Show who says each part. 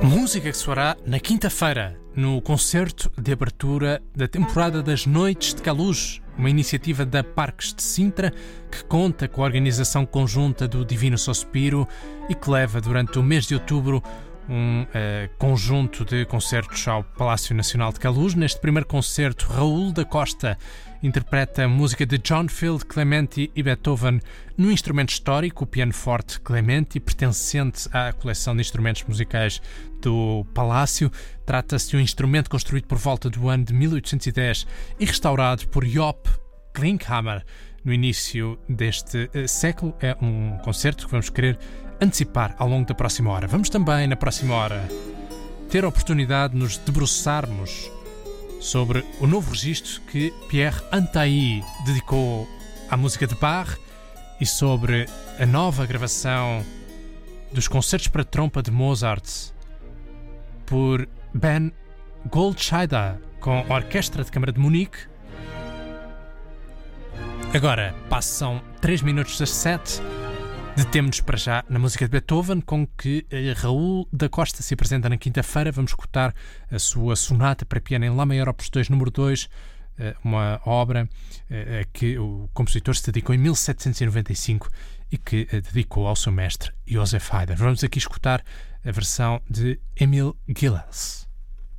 Speaker 1: Música que soará na quinta-feira, no concerto de abertura da temporada das Noites de Kalush, uma iniciativa da Parques de Sintra que conta com a organização conjunta do Divino Sospiro e que leva durante o mês de outubro um conjunto de concertos ao Palácio Nacional de Kalush. Neste primeiro concerto, Raul da Costa interpreta a música de John Field, Clementi e Beethoven no instrumento histórico, o piano forte Clementi, pertencente à coleção de instrumentos musicais do Palácio. Trata-se de um instrumento construído por volta do ano de 1810 e restaurado por Joop Klinkhammer no início deste século. É um concerto que vamos querer antecipar ao longo da próxima hora. Vamos também, na próxima hora, ter a oportunidade de nos debruçarmos sobre o novo registro que Pierre Antaï dedicou à música de Bach e sobre a nova gravação dos concertos para trompa de Mozart por Ben Goldscheider com a Orquestra de Câmara de Munique. Agora passam 3 minutos das 7. Detemos-nos para já na música de Beethoven, com que Raul da Costa se apresenta na quinta-feira. Vamos escutar a sua sonata para piano em Lá maior opus 2, número 2, uma obra a que o compositor se dedicou em 1795 e que dedicou ao seu mestre Joseph Haydn. Vamos aqui escutar a versão de Emil Gilels.